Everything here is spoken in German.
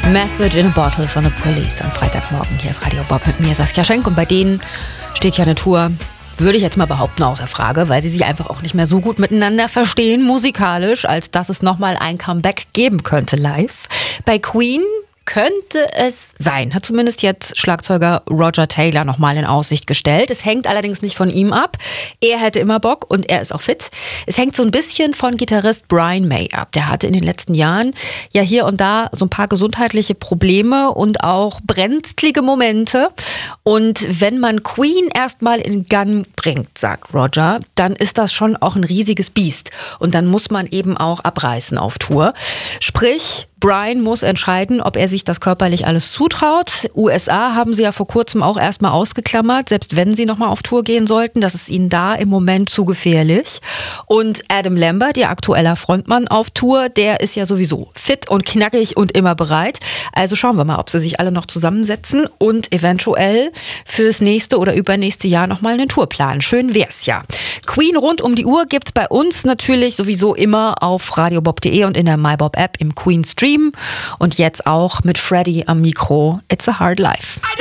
Message in a Bottle von The Police am Freitagmorgen. Hier ist Radio Bob mit mir, Saskia Schenk. Und bei denen steht ja eine Tour, würde ich jetzt mal behaupten, außer Frage, weil sie sich einfach auch nicht mehr so gut miteinander verstehen, musikalisch, als dass es nochmal ein Comeback geben könnte live. Bei Queen könnte es sein, hat zumindest jetzt Schlagzeuger Roger Taylor nochmal in Aussicht gestellt. Es hängt allerdings nicht von ihm ab. Er hätte immer Bock und er ist auch fit. Es hängt so ein bisschen von Gitarrist Brian May ab. Der hatte in den letzten Jahren ja hier und da so ein paar gesundheitliche Probleme und auch brenzlige Momente. Und wenn man Queen erstmal in Gun bringt, sagt Roger, dann ist das schon auch ein riesiges Biest. Und dann muss man eben auch abreißen auf Tour. Sprich, Brian muss entscheiden, ob er sich das körperlich alles zutraut. USA haben sie ja vor kurzem auch erstmal ausgeklammert, selbst wenn sie nochmal auf Tour gehen sollten. Das ist ihnen da im Moment zu gefährlich. Und Adam Lambert, ihr aktueller Frontmann auf Tour, der ist ja sowieso fit und knackig und immer bereit. Also schauen wir mal, ob sie sich alle noch zusammensetzen und eventuell fürs nächste oder übernächste Jahr nochmal einen Tourplan. Schön wär's ja. Queen rund um die Uhr gibt's bei uns natürlich sowieso immer auf radiobob.de und in der MyBob-App im Queen Stream. Und jetzt auch mit Freddie am Mikro. It's a Hard Life.